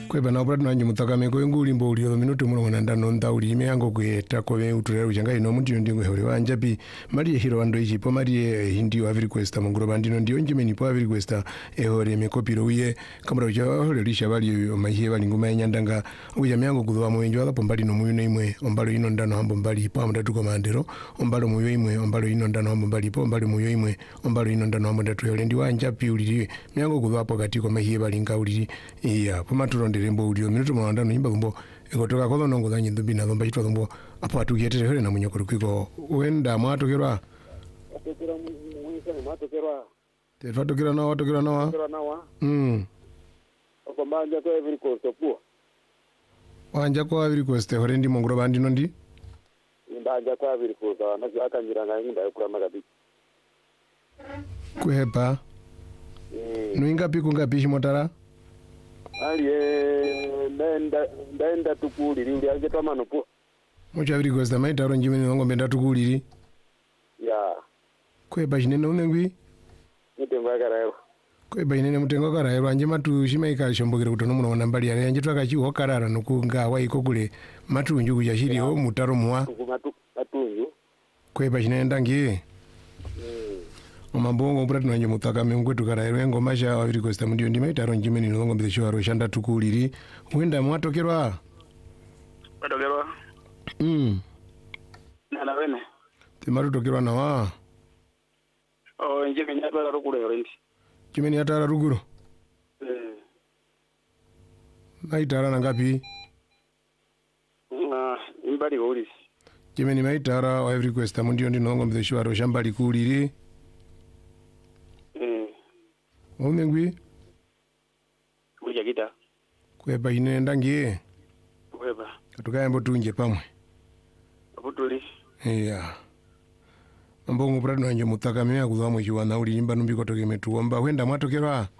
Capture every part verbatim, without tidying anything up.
Kweba na opera nanje mutakame ko nguli mboli yo minuto murongo na ndano ndauli ime yango kweta ko be uturero changa ino muti ndingo hore wanja pi mari hiro ando ichi po mari hindi wa viri questa mungro bandino ndio njime ni po viri questa e hore me kopiro uye kamera cha hore lisha bali mahiye bali nguma nyandanga uya myango kudwa mwenjo ala pombali no muyo imwe ombalo ino ndano hambo mbali po amda tuko mandero ombalo muyo imwe ombalo ino ndano hambo mbali po ombalo muyo imwe ombalo ino ndano hambo ndatu yole ndi wanja pi uliri myango kudwa po katiko mahiye bali ngauliri iya po maturo ndirembo ulio minuto mwanda no imba kumbo ekotoka kono nongo zanyi ndumbi na zomba chitwa kumbo apo atukiyetere hore na munyokoro kwiko wenda mwatokerwa atokera mwisa mwatokerwa te twatokera nawa watokera nawa atokera nawa mm ko manja ko every course po wanja ko every course hore ndi mongoro bandi no ndi ndanja ko every course na akanjira nga ngunda yakura magabi kuhepa mm. Nuinga piku ngapi shimotara aliye ndenda ndenda tukuliri uli anje tamano po mocha every course da maitaro njimeni ngo mbenda tukuliri ya kuhepa shinene unengwi mutengo yakarayo kuhepa inene mutengo karayo anje matu shimaika shombogere kutono muno nambali yane anje twakachi hokarara nokunga waiko kule matunju kuja shiri ho mutaro muwa matu matunju kuhepa shinene ndangi Omambongo mpura tunanje mutaka mengwetu karaero ngo masha waviri kosta mundio ndima itaro njimeni nongo mbesho haro shanda tukuliri wenda mwatokerwa mwatokerwa mm nana wene timaru tokerwa nawa oh njimeni atara rukuro rendi njimeni atara rukuro eh maitara nangapi na imbali horis njimeni maitara waviri kosta mundio ndinongo mbesho haro shamba likuliri Onengwi kuja kita kweba inenda ngie kweba tukayambo tunje pamwe aputuli iya ambongo prado nanje mutaka meya kuzamwe chiwana uli imba numbiko toke metuomba wenda mwatokerwa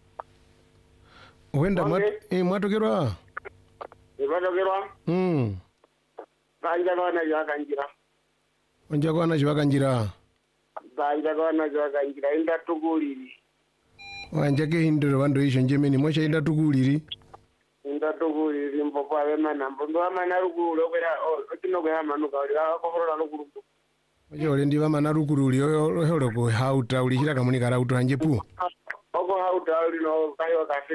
wenda mat eh mwatokerwa mwatokerwa mm banja kwana yakanjira banja kwana yakanjira banja kwana yakanjira inda tukuliri wanja ke hindoro bando isho njemeni mocha inda tukuliri inda tukuliri mpopo ave manambo ndo amana rukulo kwera o tino kwa manuka uli ko horola rukuru ojo le ndi bamana rukuruli yo holo ko hauta uli hira kamuni kara uto anje pu oko hauta uli no kayo ka